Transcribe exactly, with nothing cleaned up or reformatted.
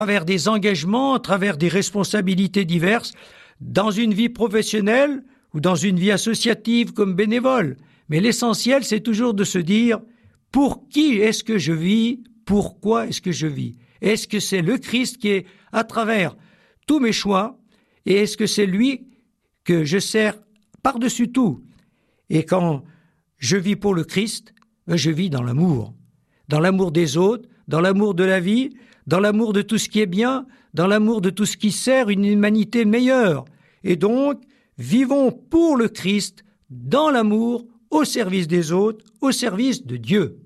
à travers des engagements, à travers des responsabilités diverses, dans une vie professionnelle ou dans une vie associative comme bénévole. Mais l'essentiel, c'est toujours de se dire, pour qui est-ce que je vis? Pourquoi est-ce que je vis? Est-ce que c'est le Christ qui est à travers tous mes choix? Et est-ce que c'est lui que je sers par-dessus tout? Et quand je vis pour le Christ, je vis dans l'amour. Dans l'amour des autres, dans l'amour de la vie, dans l'amour de tout ce qui est bien, dans l'amour de tout ce qui sert une humanité meilleure. Et donc, vivons pour le Christ, dans l'amour, au service des autres, au service de Dieu.